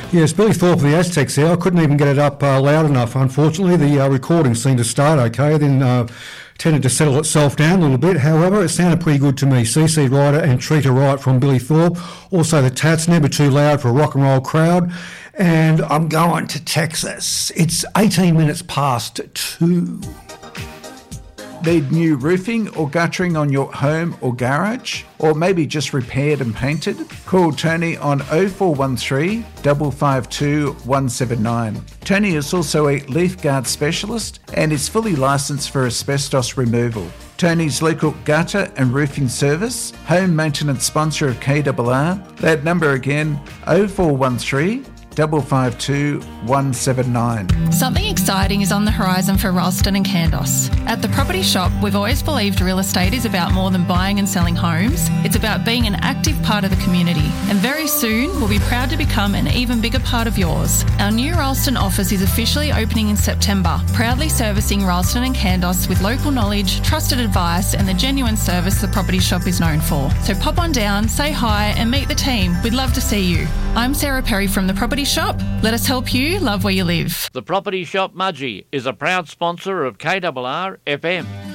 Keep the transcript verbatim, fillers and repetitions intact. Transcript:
Yes, Billy Thorpe of the Aztecs there. I couldn't even get it up uh, loud enough, unfortunately. The uh, recording seemed to start okay, then uh, tended to settle itself down a little bit. However, it sounded pretty good to me. C C Rider and Treat Her Right from Billy Thorpe. Also the Tats, Never Too Loud for a rock and roll crowd. And I'm going to Texas. It's eighteen minutes past two. Need new roofing or guttering on your home or garage? Or maybe just repaired and painted? Call Tony on oh four one three, five five two, one seven nine. Tony is also a Leaf Guard specialist and is fully licensed for asbestos removal. Tony's local gutter and roofing service, home maintenance sponsor of K R R. That number again, oh four one three, five five two, one seven nine. Something exciting is on the horizon for Ralston and Kandos. At The Property Shop, we've always believed real estate is about more than buying and selling homes. It's about being an active part of the community. And very soon, we'll be proud to become an even bigger part of yours. Our new Ralston office is officially opening in September, proudly servicing Ralston and Kandos with local knowledge, trusted advice, and the genuine service The Property Shop is known for. So pop on down, say hi, and meet the team. We'd love to see you. I'm Sarah Perry from The Property Shop. Let us help you love where you live. The Property Shop Mudgee is a proud sponsor of K R R F M.